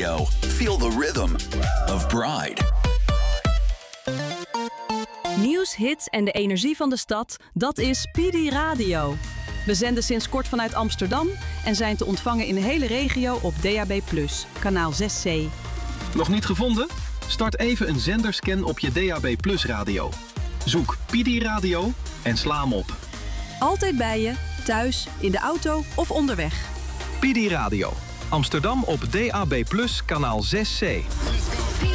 Radio. Feel the rhythm of Pride. Nieuws, hits en de energie van de stad, dat is PD Radio. We zenden sinds kort vanuit Amsterdam en zijn te ontvangen in de hele regio op DAB+, kanaal 6C. Nog niet gevonden? Start even een zenderscan op je DAB+ radio. Zoek PD Radio en sla hem op. Altijd bij je, thuis, in de auto of onderweg. PD Radio. Amsterdam op DAB+, kanaal 6C.